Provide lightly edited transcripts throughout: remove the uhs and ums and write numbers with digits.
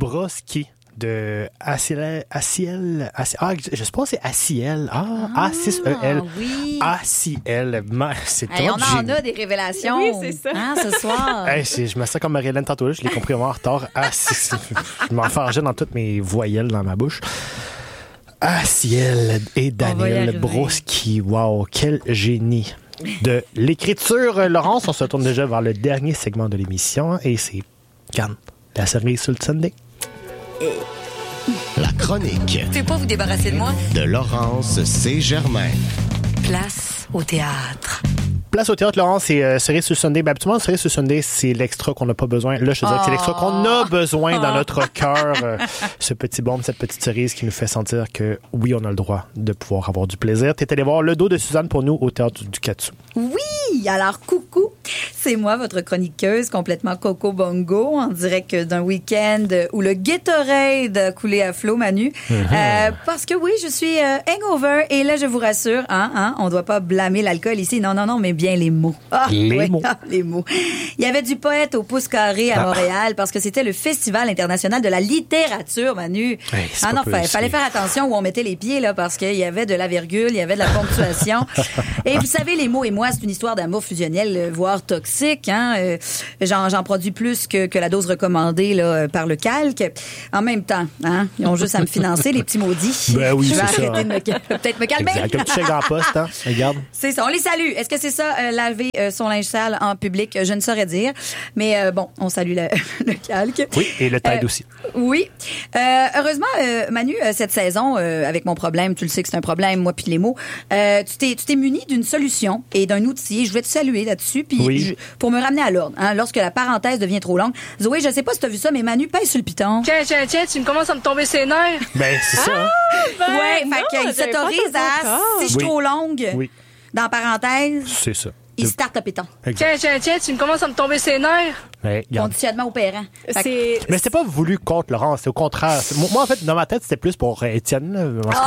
Broski de Aciel. Je suppose que c'est Aciel. A6EL. Oui. Aciel. C'est Hey, on en a des révélations. Oui, c'est ça. Hein, ce soir. Hey, je me sens comme Marie-Hélène tantôt là, je l'ai compris vraiment en retard. Je m'enfargeais dans toutes mes voyelles dans ma bouche. Aciel et Daniel Broski. Wow, quel génie. De l'écriture, Laurence, on se tourne déjà vers le dernier segment de l'émission et c'est Cannes, la série sur le Sunday. La chronique Vous pouvez pas vous débarrasser de moi? de Laurence C. Germain. Place au théâtre. Place au théâtre, Laurence, c'est série sur le Sunday. Ben, habituellement, série sur le Sunday, c'est l'extra qu'on n'a pas besoin. Là, je te dirais que c'est l'extra qu'on a besoin dans notre cœur. Ce petit baume, cette petite cerise qui nous fait sentir que, oui, on a le droit de pouvoir avoir du plaisir. T'es allé voir Le dos de Suzanne pour nous au théâtre du Katsu. Oui, alors coucou, c'est moi, votre chroniqueuse complètement coco bongo, en direct d'un week-end où le Gatorade a coulé à flot, Manu. Parce que oui, je suis hangover et là, je vous rassure, on doit pas blâmer l'alcool ici. Non, mais bien les mots. Les mots. Les mots. Il y avait du poète au pouce carré à Montréal parce que c'était le Festival international de la littérature, Manu. Hey, Fallait faire attention où on mettait les pieds, là, parce qu'il y avait de la virgule, il y avait de la ponctuation. Et vous savez, les mots et moi, c'est une histoire d'amour fusionnel, voire toxique, hein. J'en produis plus que la dose recommandée, là, par le calque. En même temps, hein. Ils ont juste à me financer, les petits maudits. Ben oui, je vais c'est ça. arrêter de peut-être me calmer. Exact. Un petit chèque en poste, hein. Regarde. C'est ça. On les salue. Est-ce que c'est ça, laver son linge sale en public? Je ne saurais dire. Mais bon, on salue le calque. Oui, et le Tide aussi. Oui. Heureusement, Manu, cette saison, avec mon problème, tu le sais que c'est un problème, moi puis les mots, tu t'es muni d'une solution et d'un outil. Je voulais te saluer là-dessus, puis pour me ramener à l'ordre, hein, lorsque la parenthèse devient trop longue. Zoé, je sais pas si tu as vu ça, mais Manu pèse sur le piton. Tiens, tu me commences à me tomber ses nerfs. Ben, c'est ça. Hein? Ouais, non, fait qu'il j'avais pas s'autorise entendu à, encore. si je suis trop longue, dans parenthèse, C'est ça. il start à péton. Exact. Tiens, tu me commences à me tomber ses nerfs. Ouais, regarde. Conditionnement opérant. Fait que- Mais c'était pas voulu contre Laurence, c'est au contraire. Moi, en fait, dans ma tête, c'était plus pour Étienne. Là, parce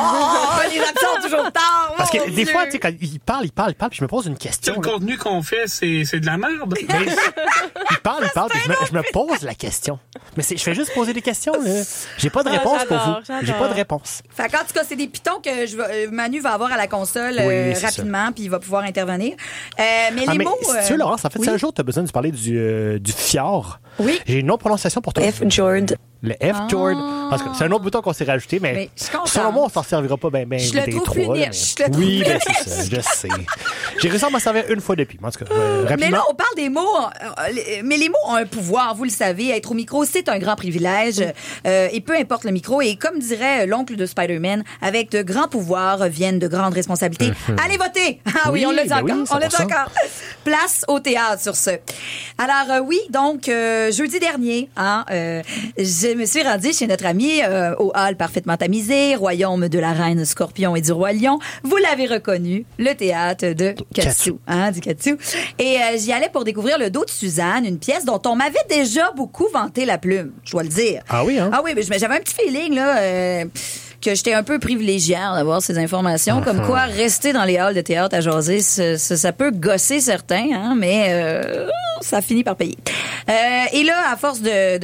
que, les absents toujours tard. parce que mon des Dieu. fois, tu sais, quand il parle, puis je me pose une question. Le là. contenu qu'on fait, c'est de la merde. Mais il parle, puis je me pose la question. Mais je fais juste poser des questions. Là. J'ai pas de réponse pour vous. j'adore. J'ai pas de réponse. Fait qu'en tout cas, c'est des pitons que Manu va avoir à la console Oui, c'est rapidement, puis il va pouvoir intervenir. Mais les mots... si tu veux, Laurence, en fait, oui. si un jour tu as besoin de parler du fjord, Oui. j'ai une autre prononciation pour toi. F-Jord. Le F-Jord. Parce que c'est un autre bouton qu'on s'est rajouté, mais je suis contente. selon moi, on s'en servira pas bien. Je le des trouve trois, plus là, niche, mais- je le trouve Oui, plus ben c'est ça, je sais. J'ai réussi à m'en servir une fois depuis. En tout cas, rapidement. Mais là, on parle des mots, mais les mots ont un pouvoir, vous le savez. Être au micro, c'est un grand privilège. Et peu importe le micro. Et comme dirait l'oncle de Spider-Man, avec de grands pouvoirs viennent de grandes responsabilités. Allez voter! Ah oui, Oui, on l'a dit ben encore. oui, on l'a dit 100%. encore. Place au théâtre sur ce. Alors, oui, donc, jeudi dernier, je me suis rendue chez notre ami au hall parfaitement tamisé, royaume de la reine Scorpion et du roi Lion. Vous l'avez reconnu, le théâtre de Katsu, du Katsu. Et j'y allais pour découvrir Le dos de Suzanne, une pièce dont on m'avait déjà beaucoup vanté la plume, je dois le dire. Ah oui, hein? Ah oui, mais j'avais un petit feeling, là, que j'étais un peu privilégiée d'avoir ces informations, comme quoi rester dans les halls de théâtre à jaser, ça peut gosser certains, hein, mais ça finit par payer. Et là, à force de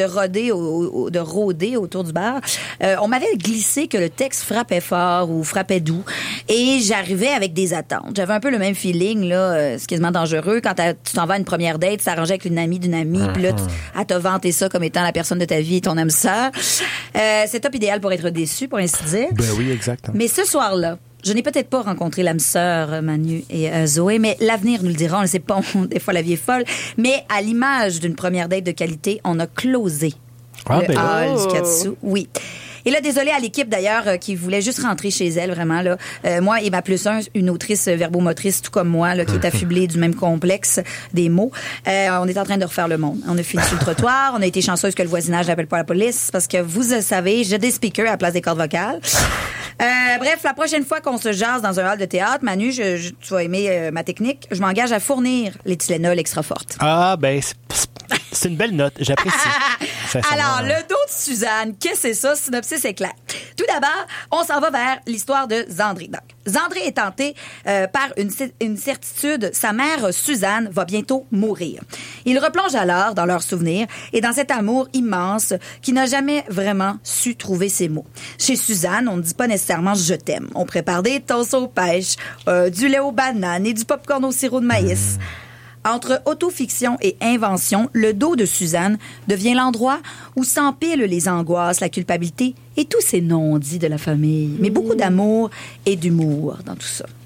rôder autour du bar, on m'avait glissé que le texte frappait fort ou frappait doux, et j'arrivais avec des attentes. J'avais un peu le même feeling, là, c'est quasiment dangereux, quand tu t'en vas à une première date, s'arranger avec une amie d'une amie, puis là, elle t'a vanté ça comme étant la personne de ta vie et ton âme sœur. C'est top idéal pour être déçu, pour ainsi dire. Ben oui, exact. Mais ce soir-là, je n'ai peut-être pas rencontré l'âme sœur Manu et Zoé, mais l'avenir nous le dira. On ne sait pas, des fois la vie est folle. Mais à l'image d'une première date de qualité, on a closé le hall du Katsu. Oui. Et là, désolée à l'équipe d'ailleurs qui voulait juste rentrer chez elle, vraiment là. Moi et ma +1, une autrice verbomotrice tout comme moi, là, qui est affublée du même complexe des mots. On est en train de refaire le monde. On a fini sur le trottoir. On a été chanceuse que le voisinage n'appelle pas la police parce que vous le savez, j'ai des speakers à la place des cordes vocales. Bref, la prochaine fois qu'on se jase dans un hall de théâtre, Manu, tu vas aimer ma technique. Je m'engage à fournir les Tylenol extra fortes. Ah, ben, c'est une belle note. J'apprécie. Alors, le dos de Suzanne, qu'est-ce que c'est ça? Synopsis éclair. Tout d'abord, on s'en va vers l'histoire de Zandré. Donc, Zandré est tenté par une certitude. Sa mère, Suzanne, va bientôt mourir. Il replonge alors dans leurs souvenirs et dans cet amour immense qui n'a jamais vraiment su trouver ses mots. Chez Suzanne, on ne dit pas nécessairement « je t'aime ». On prépare des toasts aux pêches, du lait aux bananes et du popcorn au sirop de maïs. Entre autofiction et invention, le dos de Suzanne devient l'endroit où s'empilent les angoisses, la culpabilité et tous ces non-dits de la famille. Mais beaucoup d'amour et d'humour dans tout ça.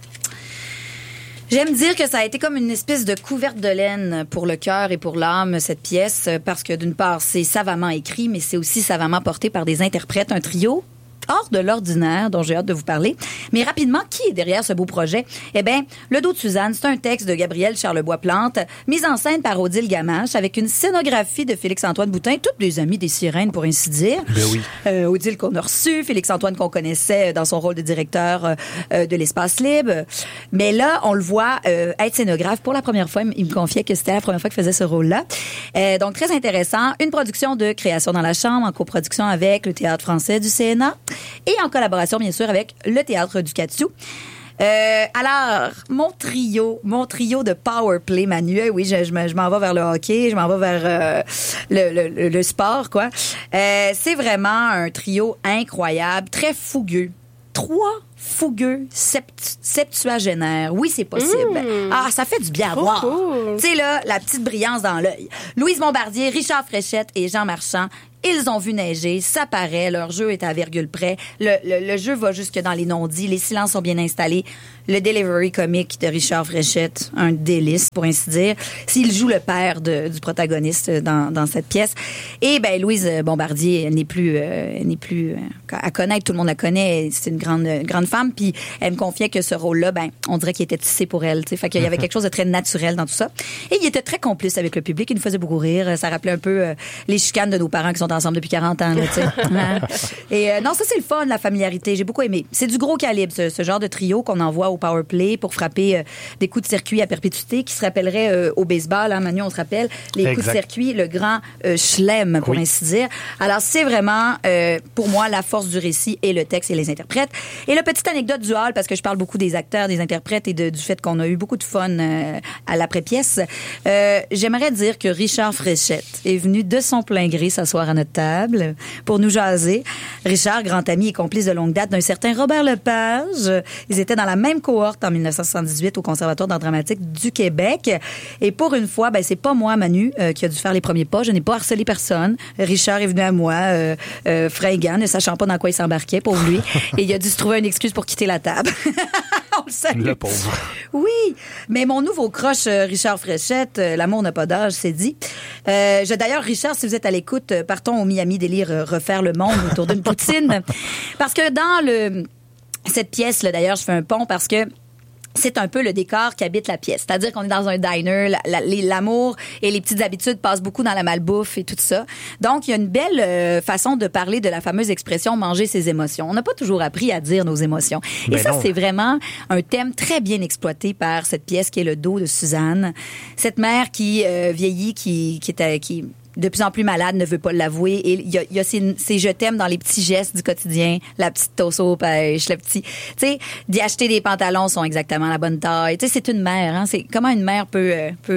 J'aime dire que ça a été comme une espèce de couverte de laine pour le cœur et pour l'âme, cette pièce, parce que d'une part, c'est savamment écrit, mais c'est aussi savamment porté par des interprètes, un trio hors de l'ordinaire, dont j'ai hâte de vous parler. Mais rapidement, qui est derrière ce beau projet? Eh bien, Le dos de Suzanne, c'est un texte de Gabriel Charlebois-Plante, mise en scène par Odile Gamache, avec une scénographie de Félix-Antoine Boutin, toutes les amies des sirènes, pour ainsi dire. Ben oui. Odile qu'on a reçu, Félix-Antoine qu'on connaissait dans son rôle de directeur de l'Espace Libre. Mais là, on le voit être scénographe pour la première fois. Il me confiait que c'était la première fois qu'il faisait ce rôle-là. Donc, très intéressant. Une production de Création dans la Chambre, en coproduction avec le Théâtre français du CNA. Et en collaboration, bien sûr, avec le Théâtre du Catou. Alors, mon trio de power play, Manu, oui, je m'en vais vers le hockey, je m'en vais vers le sport, quoi. C'est vraiment un trio incroyable, très fougueux. 3 fougueux septuagénaires. Oui, c'est possible. Ah, ça fait du bien à voir. Cool. Tu sais, là, la petite brillance dans l'œil. Louise Bombardier, Richard Fréchette et Jean Marchand. Ils ont vu neiger, ça paraît, leur jeu est à virgule près. Le jeu va jusque dans les non-dits, les silences sont bien installés. Le delivery comique de Richard Fréchette, un délice, pour ainsi dire. S'il joue le père du protagoniste dans cette pièce. Et ben Louise Bombardier, elle n'est plus à connaître, tout le monde la connaît, c'est une grande femme, puis elle me confiait que ce rôle-là, ben on dirait qu'il était tissé pour elle, tu sais, fait qu'il y avait quelque chose de très naturel dans tout ça. Et il était très complice avec le public, il nous faisait beaucoup rire, ça rappelait un peu les chicanes de nos parents qui sont ensemble depuis 40 ans, tu sais. Et non, ça c'est le fun, la familiarité, j'ai beaucoup aimé. C'est du gros calibre, ce genre de trio qu'on envoie au powerplay pour frapper des coups de circuit à perpétuité, qui se rappellerait au baseball, hein, Manu, on se rappelle, les coups de circuit, le grand chelem, pour ainsi dire. Alors c'est vraiment, pour moi, la force du récit et le texte et les interprètes. Et la petite anecdote du hall, parce que je parle beaucoup des acteurs, des interprètes et du fait qu'on a eu beaucoup de fun à l'après-pièce, j'aimerais dire que Richard Fréchette est venu de son plein gré s'asseoir à notre table pour nous jaser. Richard, grand ami et complice de longue date d'un certain Robert Lepage. Ils étaient dans la même cohorte en 1978 au Conservatoire d'art dramatique du Québec. Et pour une fois, ben c'est pas moi, Manu, qui a dû faire les premiers pas. Je n'ai pas harcelé personne. Richard est venu à moi, fringant, ne sachant pas dans quoi il s'embarquait, pour lui. Et il a dû se trouver une excuse pour quitter la table. On le salue. Le pauvre. Oui, mais mon nouveau crush, Richard Fréchette, l'amour n'a pas d'âge, c'est dit. D'ailleurs, Richard, si vous êtes à l'écoute, partons au Miami Délire refaire le monde autour d'une poutine. Parce que dans cette pièce-là, d'ailleurs, je fais un pont parce que c'est un peu le décor qui habite la pièce. C'est-à-dire qu'on est dans un diner, l'amour et les petites habitudes passent beaucoup dans la malbouffe et tout ça. Donc, il y a une belle façon de parler de la fameuse expression « manger ses émotions ». On n'a pas toujours appris à dire nos émotions. Et ça, c'est vraiment un thème très bien exploité par cette pièce qui est Le dos de Suzanne. Cette mère qui vieillit, qui de plus en plus malade, ne veut pas l'avouer. Et il y a ces je t'aime dans les petits gestes du quotidien. La petite toast aux pêches, le petit... Tu sais, d'y acheter des pantalons sont exactement la bonne taille. Tu sais, c'est une mère. Hein? C'est comment une mère peut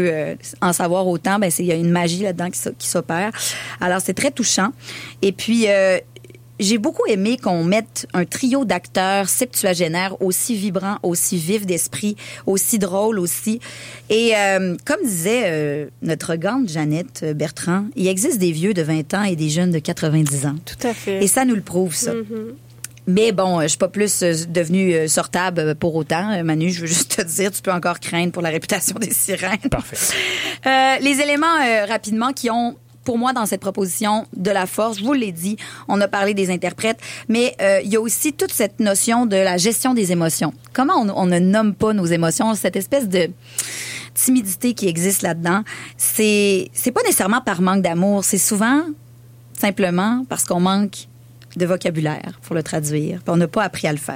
en savoir autant. Ben, il y a une magie là-dedans qui s'opère. Alors, c'est très touchant. Et puis... j'ai beaucoup aimé qu'on mette un trio d'acteurs septuagénaires aussi vibrants, aussi vifs d'esprit, aussi drôles aussi. Et comme disait notre grande Jeannette Bertrand, il existe des vieux de 20 ans et des jeunes de 90 ans. Tout à fait. Et ça nous le prouve, ça. Mm-hmm. Mais bon, je suis pas plus devenue sortable pour autant. Manu, je veux juste te dire, tu peux encore craindre pour la réputation des sirènes. Parfait. Les éléments, rapidement, qui ont... pour moi, dans cette proposition de la force, je vous l'ai dit, on a parlé des interprètes, mais il y a aussi toute cette notion de la gestion des émotions. Comment on ne nomme pas nos émotions, cette espèce de timidité qui existe là-dedans, c'est pas nécessairement par manque d'amour, c'est souvent simplement parce qu'on manque de vocabulaire pour le traduire, puis on n'a pas appris à le faire.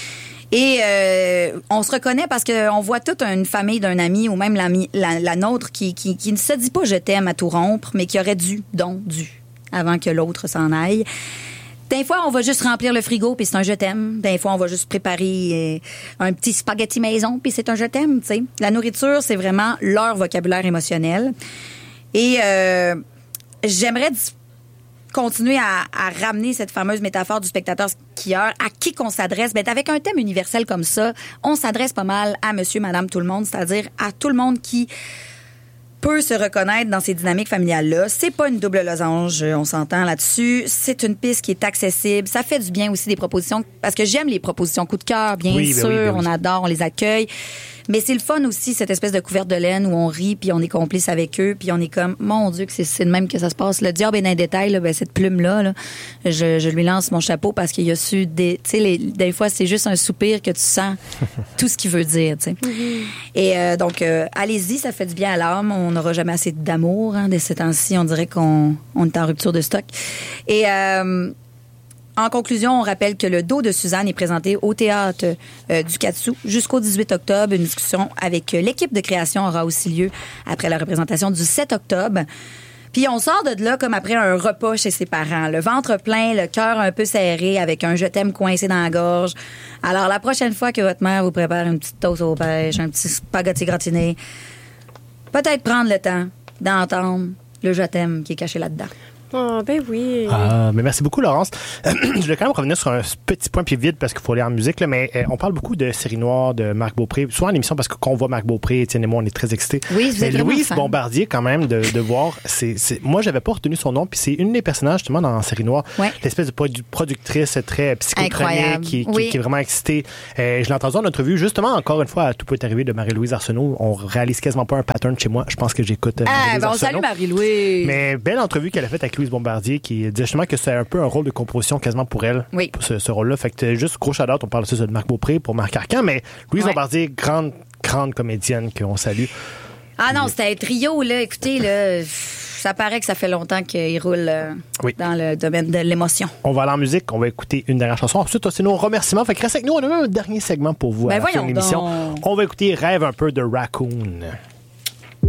Et on se reconnaît parce qu'on voit toute une famille d'un ami ou même la nôtre qui ne se dit pas « je t'aime » à tout rompre, mais qui aurait dû, avant que l'autre s'en aille. Des fois, on va juste remplir le frigo, puis c'est un je t'aime. Des fois, on va juste préparer un petit spaghetti maison, puis c'est un je t'aime, tu sais. La nourriture, c'est vraiment leur vocabulaire émotionnel. Et j'aimerais continuer à ramener cette fameuse métaphore du spectateur skieur. À qui qu'on s'adresse? Ben, avec un thème universel comme ça, on s'adresse pas mal à monsieur, madame, tout le monde, c'est-à-dire à tout le monde qui peut se reconnaître dans ces dynamiques familiales-là. C'est pas une double losange, on s'entend là-dessus. C'est une piste qui est accessible. Ça fait du bien aussi des propositions, parce que j'aime les propositions coup de cœur, bien sûr. On adore, on les accueille. Mais c'est le fun aussi, cette espèce de couverte de laine où on rit, puis on est complice avec eux, puis on est comme, mon Dieu, que c'est de même que ça se passe. Le diable est dans les détails, là, ben, cette plume-là, là, je lui lance mon chapeau parce qu'il y a su des... Tu sais, des fois, c'est juste un soupir que tu sens tout ce qu'il veut dire, tu sais. Et donc, allez-y, ça fait du bien à l'âme. On n'aura jamais assez d'amour, hein, de ces temps-ci. On dirait qu'on est en rupture de stock. Et... en conclusion, on rappelle que le dos de Suzanne est présenté au théâtre du Katsu jusqu'au 18 octobre. Une discussion avec l'équipe de création aura aussi lieu après la représentation du 7 octobre. Puis on sort de là comme après un repas chez ses parents. Le ventre plein, le cœur un peu serré, avec un je t'aime coincé dans la gorge. Alors la prochaine fois que votre mère vous prépare une petite toast aux pêches, un petit spaghetti gratiné, peut-être prendre le temps d'entendre le je t'aime qui est caché là-dedans. Oh, ben oui. Mais merci beaucoup, Laurence. Je vais quand même revenir sur un petit point puis vite parce qu'il faut aller en musique, là, mais on parle beaucoup de Série Noire, de Marc Beaupré. Souvent à l'émission, parce que quand on voit Marc Beaupré, Étienne et moi, on est très excités. Oui, vous êtes vraiment Louise fan. Bombardier, quand même, de voir. Moi, j'avais pas retenu son nom, puis c'est une des personnages, justement, dans Série Noire. Ouais. L'espèce de productrice très psychotronique qui est vraiment excitée. Je l'ai entendu en entrevue, justement, encore une fois, à Tout peut arriver de Marie-Louise Arsenault. On réalise quasiment pas un pattern chez moi. Je pense que j'écoute Marie-Louise on Arsenault. salue Marie-Louise. Mais belle entrevue qu'elle a faite avec Louise Bombardier, qui dit justement que c'est un peu un rôle de composition quasiment pour elle, oui. pour ce rôle-là. Fait que juste gros shout-out, on parle aussi de Marc Beaupré pour Marc Arcan, mais Louise Bombardier, grande comédienne qu'on salue. Ah non, c'était un trio, là. Écoutez, là, ça paraît que ça fait longtemps qu'il roule dans le domaine de l'émotion. On va aller en musique, on va écouter une dernière chanson. Ensuite, c'est nos remerciements. Fait que reste avec nous, on a même un dernier segment pour vous à la fin de l'émission. On va écouter Rêve un peu de Raccoon.